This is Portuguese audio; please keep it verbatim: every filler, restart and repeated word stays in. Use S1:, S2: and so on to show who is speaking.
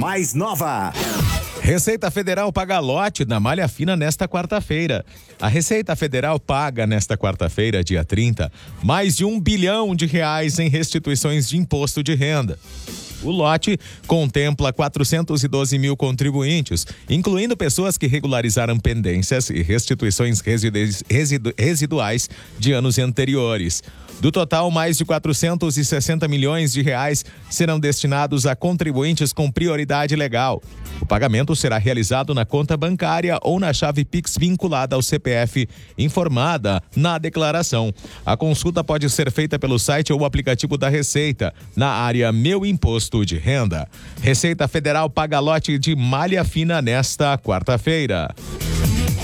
S1: mais nova.
S2: Receita Federal paga lote na malha fina nesta quarta-feira. A Receita Federal paga nesta quarta-feira, dia trinta, mais de um bilhão de reais em restituições de imposto de renda. O lote contempla quatrocentos e doze mil contribuintes, incluindo pessoas que regularizaram pendências e restituições residu residu residuais de anos anteriores. Do total, mais de quatrocentos e sessenta milhões de reais serão destinados a contribuintes com prioridade legal. O pagamento será realizado na conta bancária ou na chave Pix vinculada ao C P F informada na declaração. A consulta pode ser feita pelo site ou aplicativo da Receita, na área Meu Imposto de Renda. Receita Federal paga lote de malha fina nesta quarta-feira.